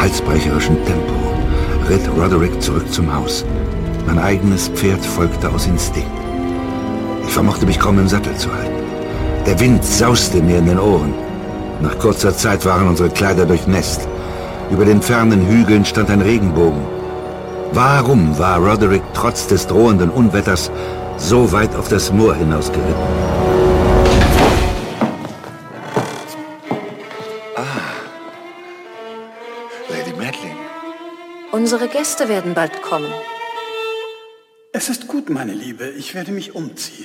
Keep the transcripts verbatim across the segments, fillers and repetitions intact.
halsbrecherischen Tempo ritt Roderick zurück zum Haus. Mein eigenes Pferd folgte aus Instinkt. Ich vermochte mich kaum im Sattel zu halten. Der Wind sauste mir in den Ohren. Nach kurzer Zeit waren unsere Kleider durchnässt. Über den fernen Hügeln stand ein Regenbogen. Warum war Roderick trotz des drohenden Unwetters so weit auf das Moor hinausgeritten? Ah, Lady Madeline. Unsere Gäste werden bald kommen. Es ist gut, meine Liebe. Ich werde mich umziehen.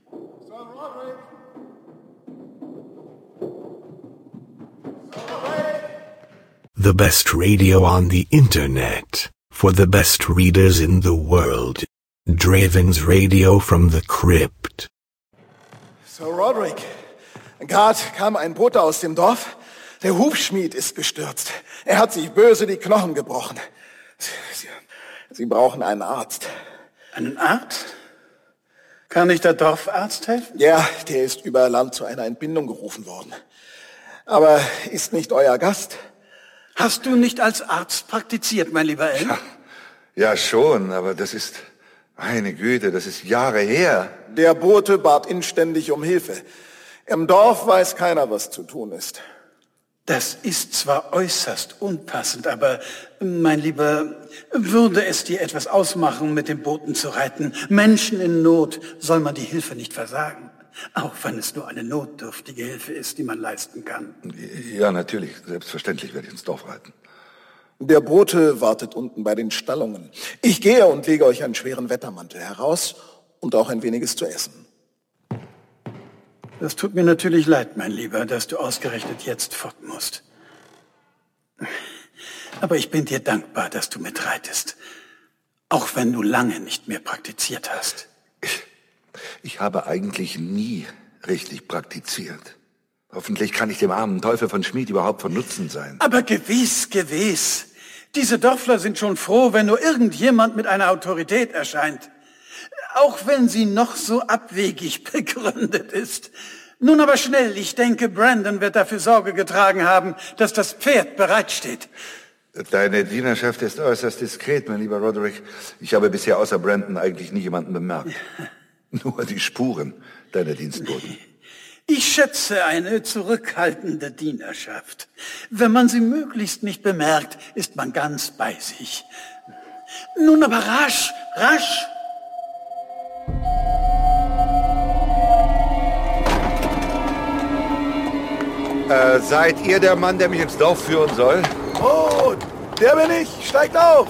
The best radio on the internet. For the best readers in the world. Draven's Radio from the Crypt. Sir Roderick, gerade kam ein Bote aus dem Dorf. Der Hufschmied ist gestürzt. Er hat sich böse die Knochen gebrochen. Sie, Sie brauchen einen Arzt. Einen Arzt? Kann nicht der Dorfarzt helfen? Ja, der ist über Land zu einer Entbindung gerufen worden. Aber ist nicht euer Gast? Hast du nicht als Arzt praktiziert, mein lieber Elm? Ja, ja schon, aber das ist, meine Güte, das ist Jahre her. Der Bote bat inständig um Hilfe. Im Dorf weiß keiner, was zu tun ist. Das ist zwar äußerst unpassend, aber, mein Lieber, würde es dir etwas ausmachen, mit dem Boten zu reiten? Menschen in Not soll man die Hilfe nicht versagen. Auch wenn es nur eine notdürftige Hilfe ist, die man leisten kann. Ja, natürlich. Selbstverständlich werde ich ins Dorf reiten. Der Bote wartet unten bei den Stallungen. Ich gehe und lege euch einen schweren Wettermantel heraus und auch ein weniges zu essen. Das tut mir natürlich leid, mein Lieber, dass du ausgerechnet jetzt fort musst. Aber ich bin dir dankbar, dass du mitreitest. Auch wenn du lange nicht mehr praktiziert hast. Ich, ich habe eigentlich nie richtig praktiziert. Hoffentlich kann ich dem armen Teufel von Schmied überhaupt von Nutzen sein. Aber gewiss, gewiss. Diese Dörfler sind schon froh, wenn nur irgendjemand mit einer Autorität erscheint. Auch wenn sie noch so abwegig begründet ist. Nun aber schnell, ich denke, Brandon wird dafür Sorge getragen haben, dass das Pferd bereitsteht. Deine Dienerschaft ist äußerst diskret, mein lieber Roderick. Ich habe bisher außer Brandon eigentlich nie jemanden bemerkt. Nur die Spuren deiner Dienstboten. Ich schätze eine zurückhaltende Dienerschaft. Wenn man sie möglichst nicht bemerkt, ist man ganz bei sich. Nun aber rasch, rasch! Äh, seid ihr der Mann, der mich ins Dorf führen soll? Oh, der bin ich. Steigt auf!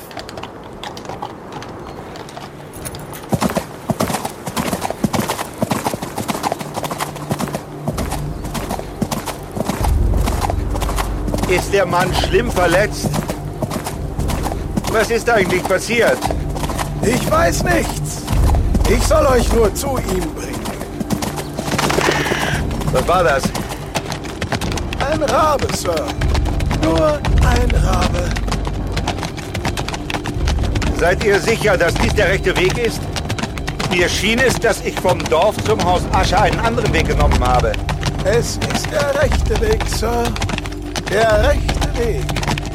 Ist der Mann schlimm verletzt? Was ist eigentlich passiert? Ich weiß nichts. Ich soll euch nur zu ihm bringen. Was war das? Ein Rabe, Sir. Nur ein Rabe. Seid ihr sicher, dass dies der rechte Weg ist? Mir schien es, dass ich vom Dorf zum Haus Ascher einen anderen Weg genommen habe. Es ist der rechte Weg, Sir. Der rechte Weg.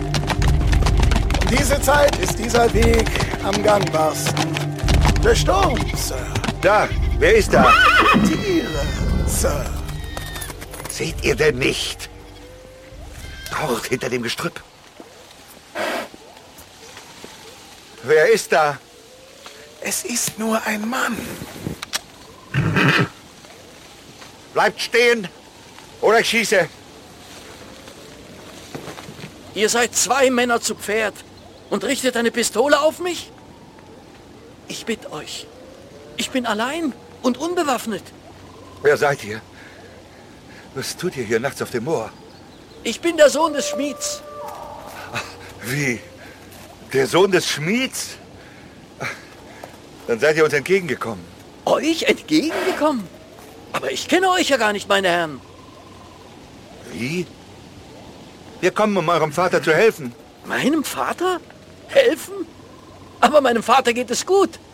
Um diese Zeit ist dieser Weg am gangbarsten. Der Sturm, Sir. Da, wer ist da? Tiere, Sir. Seht ihr denn nicht? Dort hinter dem Gestrüpp. Wer ist da? Es ist nur ein Mann. Bleibt stehen oder ich schieße. Ihr seid zwei Männer zu Pferd und richtet eine Pistole auf mich? Ich bitte euch. Ich bin allein und unbewaffnet. Wer seid ihr? Was tut ihr hier nachts auf dem Moor? Ich bin der Sohn des Schmieds. Wie? Der Sohn des Schmieds? Dann seid ihr uns entgegengekommen. Euch entgegengekommen? Aber ich kenne euch ja gar nicht, meine Herren. Wie? Wir kommen, um eurem Vater zu helfen. Meinem Vater? Helfen? Aber meinem Vater geht es gut.